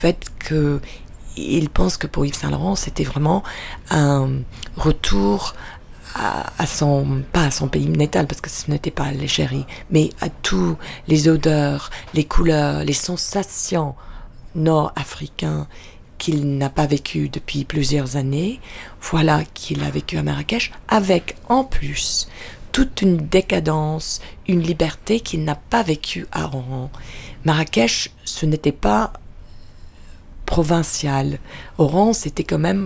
fait qu'il pense que pour Yves Saint Laurent, c'était vraiment un retour pas à son pays natal, parce que ce n'était pas l'Algérie, mais à tous les odeurs, les couleurs, les sensations nord-africains qu'il n'a pas vécu depuis plusieurs années. Voilà qu'il a vécu à Marrakech, avec en plus toute une décadence, une liberté qu'il n'a pas vécue à Oran. Marrakech, ce n'était pas provincial. Oran, c'était quand même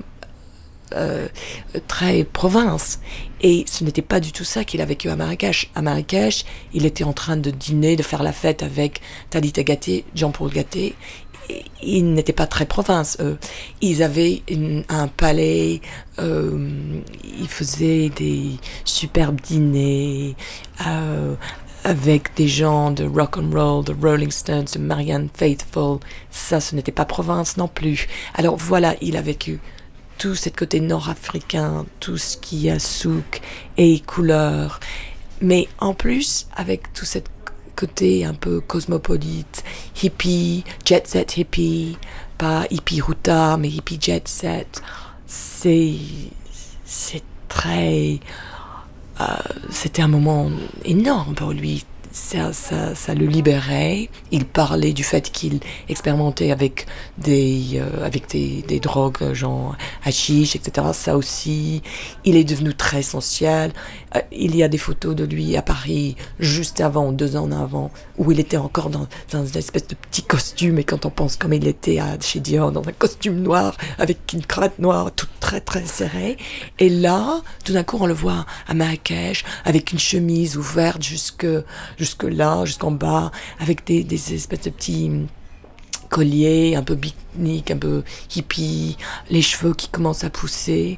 très province. Et ce n'était pas du tout ça qu'il a vécu à Marrakech. À Marrakech, il était en train de dîner, de faire la fête avec Talita Gaté, Jean-Paul Gaté. Ils n'étaient pas très province, eux. Ils avaient un palais, ils faisaient des superbes dîners, avec des gens de rock and roll, de Rolling Stones, de Marianne Faithfull. Ça, ce n'était pas province non plus. Alors voilà, il a vécu tout ce côté nord-africain, tout ce qui est souk et couleur. Mais en plus, avec tout ce côté un peu cosmopolite, hippie, jet set hippie, pas hippie routard, mais hippie jet set, c'est très... c'était un moment énorme pour lui. Ça le libérait. Il parlait du fait qu'il expérimentait avec des drogues, genre hashish, etc. Ça aussi, il est devenu très essentiel. Il y a des photos de lui à Paris, juste avant, 2 ans avant, où il était encore dans une espèce de petit costume. Et quand on pense comme il était chez Dior, dans un costume noir, avec une cravate noire, tout très très serré. Et là, tout d'un coup, on le voit à Marrakech, avec une chemise ouverte jusque là, jusqu'en bas, avec des espèces de petits colliers, un peu beatnik, un peu hippie, les cheveux qui commencent à pousser.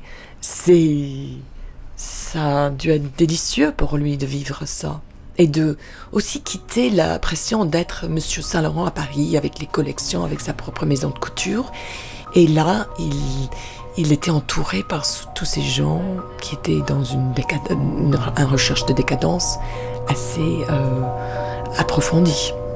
Ça a dû être délicieux pour lui de vivre ça. Et de aussi quitter la pression d'être Monsieur Saint Laurent à Paris, avec les collections, avec sa propre maison de couture. Et là, il était entouré par tous ces gens qui étaient dans une recherche de décadence assez approfondie.